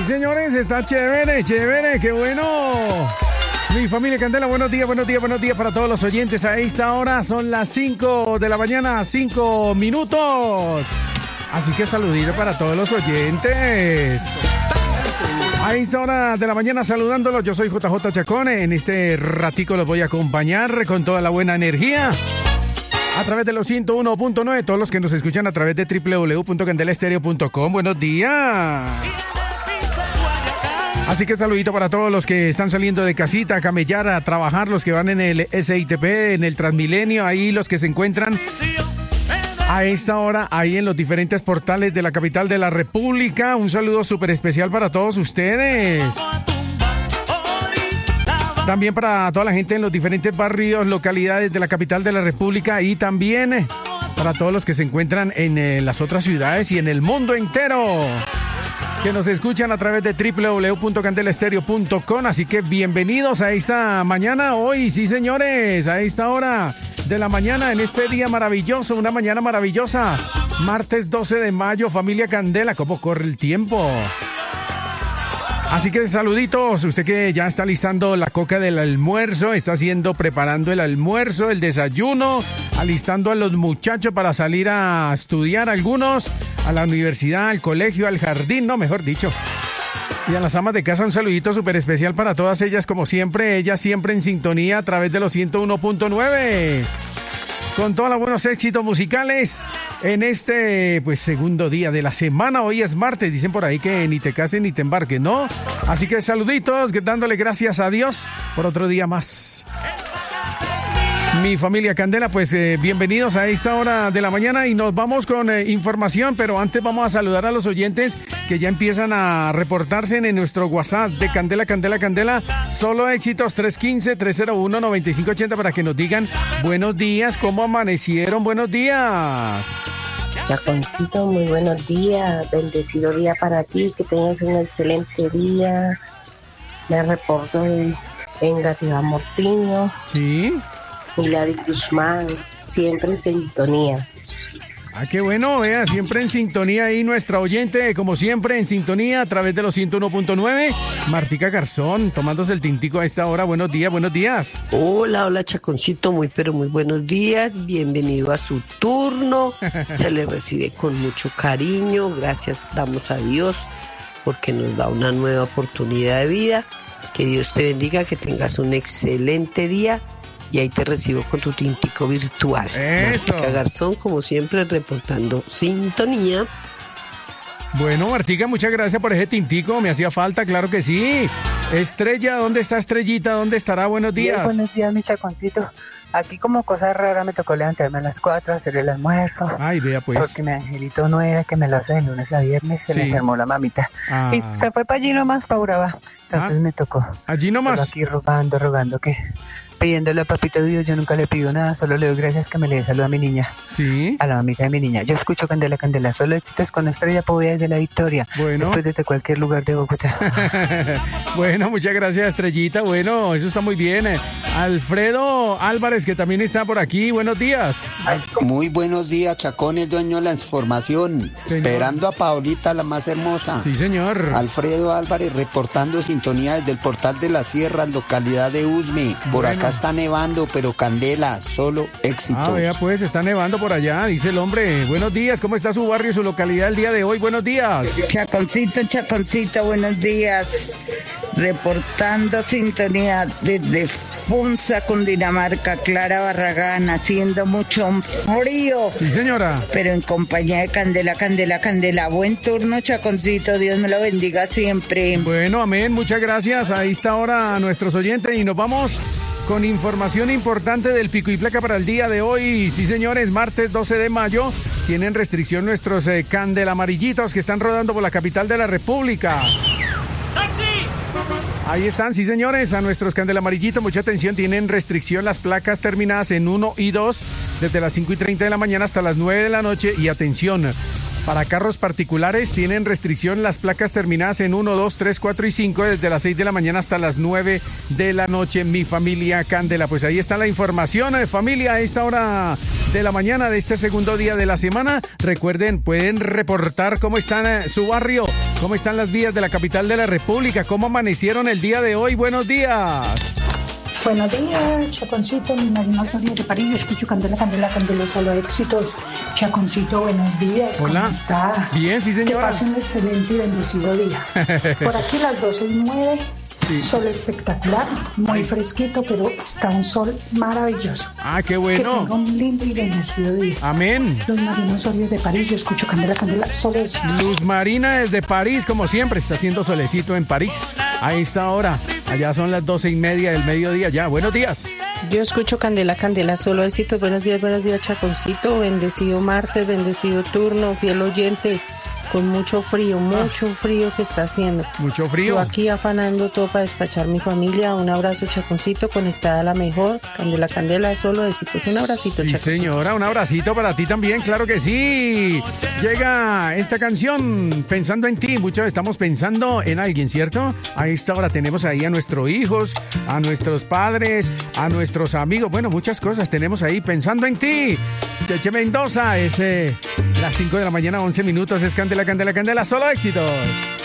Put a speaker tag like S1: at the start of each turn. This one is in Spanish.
S1: señores, está chévere, chévere, qué bueno. Mi familia Candela, buenos días, buenos días, buenos días para todos los oyentes. A esta hora son las 5 de la mañana, 5 minutos. Así que saludito para todos los oyentes. A esta hora de la mañana saludándolos, yo soy JJ Chacón. En este ratico los voy a acompañar con toda la buena energía. A través de los 101.9, todos los que nos escuchan a través de www.candelaestereo.com. Buenos días. Así que saludito para todos los que están saliendo de casita a camellar, a trabajar, los que van en el SITP, en el Transmilenio, ahí los que se encuentran a esta hora, ahí en los diferentes portales de la capital de la República. Un saludo súper especial para todos ustedes. También para toda la gente en los diferentes barrios, localidades de la capital de la República y también para todos los que se encuentran en las otras ciudades y en el mundo entero, que nos escuchan a través de www.candelaestereo.com. Así que bienvenidos a esta mañana hoy, sí señores, a esta hora de la mañana, en este día maravilloso, una mañana maravillosa, martes 12 de mayo, familia Candela. ¿Cómo corre el tiempo? Así que saluditos, usted que ya está listando la coca del almuerzo, está preparando el almuerzo, el desayuno, alistando a los muchachos para salir a estudiar, algunos a la universidad, al colegio, al jardín, no, mejor dicho. Y a las amas de casa un saludito súper especial para todas ellas, como siempre, ellas siempre en sintonía a través de los 101.9. Con todos los buenos éxitos musicales en este segundo día de la semana. Hoy es martes, dicen por ahí que ni te cases ni te embarques, ¿no? Así que saluditos, dándole gracias a Dios por otro día más. Mi familia Candela, bienvenidos a esta hora de la mañana y nos vamos con información, pero antes vamos a saludar a los oyentes que ya empiezan a reportarse en nuestro WhatsApp de Candela, Candela, Candela. Solo éxitos 315-301-9580 para que nos digan buenos días, ¿cómo amanecieron? Buenos días.
S2: Chaconcito, muy buenos días, bendecido día para ti, que tengas un excelente día. Me reporto en Engativá Mortiño.
S1: Sí.
S2: Milady Guzmán, siempre en sintonía.
S1: Ah, qué bueno, vea, siempre en sintonía ahí nuestra oyente, como siempre en sintonía a través de los 101.9. Martica Garzón, tomándose el tintico a esta hora. Buenos días, buenos días.
S3: Hola, Chaconcito, muy buenos días. Bienvenido a su turno. Se le recibe con mucho cariño. Gracias damos a Dios porque nos da una nueva oportunidad de vida. Que Dios te bendiga, que tengas un excelente día. Y ahí te recibo con tu tintico virtual.
S1: Eso.
S3: Martica Garzón, como siempre, reportando sintonía.
S1: Bueno, Martica, muchas gracias por ese tintico. Me hacía falta, claro que sí. Estrella, ¿dónde está Estrellita? ¿Dónde estará? Buenos días.
S4: Bien, buenos días, mi Chaconcito. Aquí como cosa rara me tocó levantarme a las 4, hacer el almuerzo.
S1: Ay, vea pues.
S4: Porque mi angelito 9, que me lo hace de lunes a viernes, se le enfermó la mamita.
S1: Ah.
S4: Y se fue para allí nomás, para Urabá. Entonces me tocó.
S1: Allí nomás.
S4: Solo aquí rogando que... Pidiéndole a papito Dios, yo nunca le pido nada, solo le doy gracias que me le dé salud a mi niña.
S1: Sí.
S4: A la mamita de mi niña. Yo escucho Candela, Candela, solo éxitos con Estrella Poveda desde La Victoria.
S1: Bueno.
S4: Después desde cualquier lugar de Bogotá.
S1: Bueno, muchas gracias, Estrellita. Bueno, eso está muy bien. Alfredo Álvarez, que también está por aquí. Buenos días.
S5: Muy buenos días, Chacón, el dueño de la información.
S1: Señor.
S5: Esperando a Paulita, la más hermosa.
S1: Sí, señor.
S5: Alfredo Álvarez, reportando sintonía desde el Portal de las Sierras, localidad de Usme. Por acá está nevando, pero Candela, solo éxitos.
S1: Ah, vea pues, está nevando por allá, dice el hombre. Buenos días, ¿cómo está su barrio y su localidad el día de hoy? Buenos días.
S6: Chaconcito, buenos días. Reportando sintonía desde Funza, Cundinamarca, Clara Barragán, haciendo mucho frío.
S1: Sí, señora.
S6: Pero en compañía de Candela, Candela, Candela. Buen turno, Chaconcito, Dios me lo bendiga siempre.
S1: Bueno, amén, muchas gracias. Ahí está ahora nuestros oyentes y nos vamos con información importante del pico y placa para el día de hoy. Sí, señores, martes 12 de mayo. Tienen restricción nuestros candelamarillitos que están rodando por la capital de la República. ¡Taxi! Ahí están, sí, señores, a nuestros candelamarillitos. Mucha atención, tienen restricción las placas terminadas en 1 y 2 desde las 5:30 de la mañana hasta las 9 de la noche. Y atención, Para carros particulares tienen restricción las placas terminadas en 1, 2, 3, 4 y 5 desde las 6 de la mañana hasta las 9 de la noche. Mi familia Candela. Pues ahí está la información de familia a esta hora de la mañana de este segundo día de la semana. Recuerden, pueden reportar cómo está su barrio, cómo están las vías de la capital de la República, cómo amanecieron el día de hoy. Buenos días.
S7: Buenos días, Chaconcito, mi Marina Soria de París. Yo escucho Candela, solo éxitos. Chaconcito, buenos días.
S1: Hola.
S7: ¿Cómo está?
S1: Bien, sí, señora.
S7: Que pase un excelente y bendecido día. Por aquí las 12:09. Sí. Sol espectacular, muy fresquito, pero está un sol maravilloso.
S1: Ah, qué bueno.
S7: Que tenga un lindo y bendecido día.
S1: Amén.
S7: Luz Marina Soria de París, yo escucho Candela, solo éxitos.
S1: Luz Marina desde París, como siempre, está haciendo solecito en París. A esta hora, allá son las 12:30 del mediodía ya. Buenos días.
S8: Yo escucho Candela, solo éxitos. Buenos días, Chaconcito. Bendecido martes, bendecido turno, fiel oyente. Con mucho frío que está haciendo.
S1: Mucho frío.
S8: Yo aquí afanando todo para despachar mi familia. Un abrazo, Chaconcito, conectada a la mejor. Candela, solo éxitos. Un abracito,
S1: sí,
S8: Chaconcito.
S1: Señora, un abracito para ti también, claro que sí. Llega esta canción, Pensando en ti. Muchos estamos pensando en alguien, ¿cierto? A esta hora tenemos ahí a nuestros hijos, a nuestros padres, a nuestros amigos. Bueno, muchas cosas tenemos ahí, Pensando en ti. Cheche Mendoza, es las 5 de la mañana, 11 minutos. Es Candela, solo éxitos.